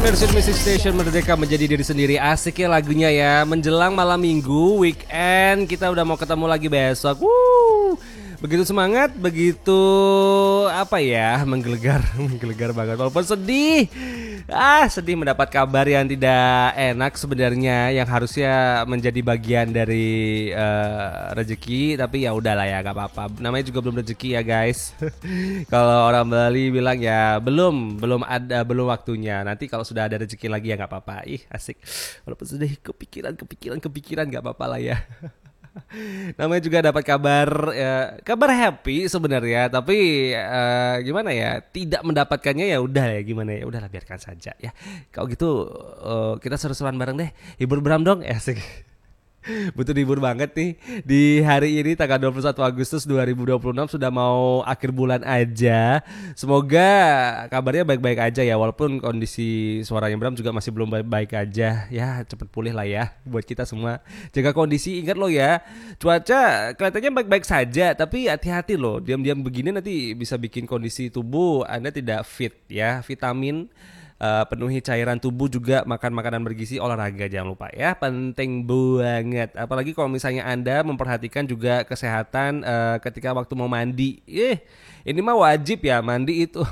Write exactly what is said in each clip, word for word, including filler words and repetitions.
Mercy Music Station, merdeka menjadi diri sendiri. Asik ya lagunya ya. Menjelang malam minggu, weekend, kita udah mau ketemu lagi besok. Wuh, begitu semangat, begitu apa ya, menggelegar, menggelegar banget. Walaupun sedih, ah sedih mendapat kabar yang tidak enak sebenarnya, yang harusnya menjadi bagian dari uh, rezeki, tapi ya udahlah ya, gak apa-apa. Namanya juga belum rezeki ya guys. Kalau orang Bali bilang ya belum, belum ada, belum waktunya. Nanti kalau sudah ada rezeki lagi ya gak apa-apa. Ih asik. Walaupun sedih, kepikiran, kepikiran, kepikiran gak apa-apa lah ya. Namanya juga dapat kabar ya, kabar happy sebenarnya, tapi uh, gimana ya, tidak mendapatkannya ya udah ya, gimana ya, udahlah biarkan saja ya. Kalau gitu uh, kita seru-seruan bareng deh, hibur Bram dong ya. Asik. Butuh dihibur banget nih di hari ini tanggal dua puluh satu Agustus dua ribu dua puluh enam, sudah mau akhir bulan aja. Semoga kabarnya baik-baik aja ya, walaupun kondisi suaranya Bram juga masih belum baik-baik aja. Ya cepet pulih lah ya buat kita semua. Jaga kondisi, ingat lo ya, cuaca kelihatannya baik-baik saja, tapi hati-hati loh, diam-diam begini nanti bisa bikin kondisi tubuh Anda tidak fit ya. Vitamin, Uh, penuhi cairan tubuh, juga makan makanan bergizi, olahraga jangan lupa ya, penting banget. Apalagi kalau misalnya Anda memperhatikan juga kesehatan uh, ketika waktu mau mandi. Eh, ini mah wajib ya mandi itu.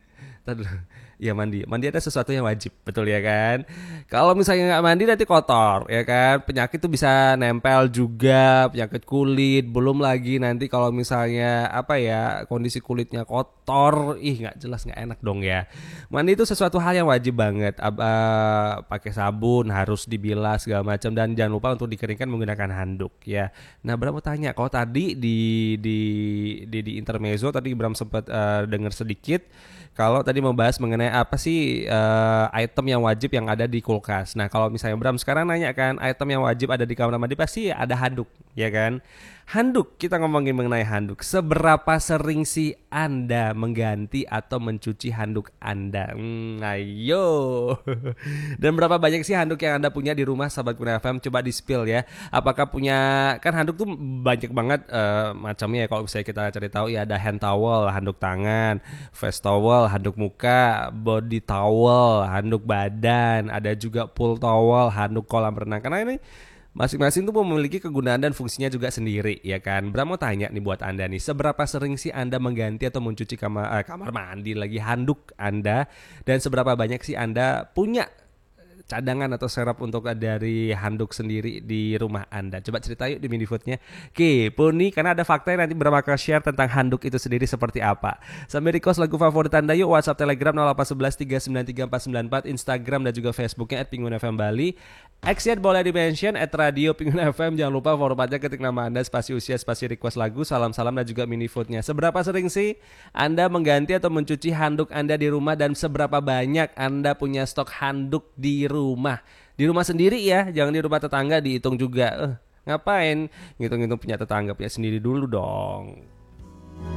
Ya mandi, mandi ada sesuatu yang wajib, betul ya kan? Kalau misalnya nggak mandi nanti kotor, ya kan? Penyakit tuh bisa nempel juga, penyakit kulit. Belum lagi nanti kalau misalnya apa ya, kondisi kulitnya kotor, ih nggak jelas, nggak enak dong ya. Mandi itu sesuatu hal yang wajib banget. Uh, pakai sabun, harus dibilas segala macam, dan jangan lupa untuk dikeringkan menggunakan handuk ya. Nah, Bram mau tanya, kalau tadi di di di, di intermezzo tadi Bram sempat uh, dengar sedikit. Kalau tadi membahas mengenai apa sih uh, item yang wajib yang ada di kulkas. Nah kalau misalnya Bram sekarang nanya kan, item yang wajib ada di kamar mandi pasti ada handuk, ya kan? Handuk, kita ngomongin mengenai handuk. Seberapa sering sih Anda mengganti atau mencuci handuk Anda? Hmm, ayo. Dan berapa banyak sih handuk yang Anda punya di rumah, sahabat Kuna F M? Coba di spill ya. Apakah punya, kan handuk tuh banyak banget uh, macamnya ya. Kalau misalnya kita cari tahu ya, ada hand towel, handuk tangan, face towel, handuk muka, body towel, handuk badan, ada juga pool towel, handuk kolam renang. Karena ini masing-masing tuh memiliki kegunaan dan fungsinya juga sendiri, ya kan? Bram mau tanya nih buat Anda nih, seberapa sering sih Anda mengganti atau mencuci kamar, eh, kamar mandi lagi, handuk Anda? Dan seberapa banyak sih Anda punya cadangan atau serap untuk dari handuk sendiri di rumah Anda? Coba cerita yuk di Minifoodnya. Kepo nih, karena ada fakta yang nanti Bram akan share tentang handuk itu sendiri seperti apa. Sambil request lagu favorit Anda yuk. WhatsApp, Telegram nol delapan satu satu tiga sembilan tiga empat sembilan empat, Instagram dan juga Facebooknya at Penguin F M Bali. X-nya boleh di-mention at Radio Penguin F M. Jangan lupa formatnya ketik nama Anda, spasi usia, spasi request lagu, salam-salam dan juga Minifoodnya. Seberapa sering sih Anda mengganti atau mencuci handuk Anda di rumah, dan seberapa banyak Anda punya stok handuk di rumah? Di rumah sendiri ya, jangan di rumah tetangga, dihitung juga. Eh, ngapain ngitung-ngitung punya tetangga, punya sendiri dulu dong.